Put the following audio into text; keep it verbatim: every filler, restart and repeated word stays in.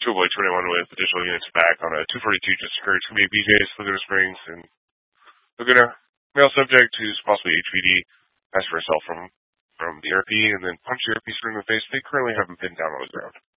Two Boy twenty-one with additional units back on a two forty-two just occurred. It's going to be B J, Slither Springs, and we're going to male subject who's possibly H V D, ask for herself from, from the R P, and then punch the R P screen in the face. They currently haven't been down on the ground.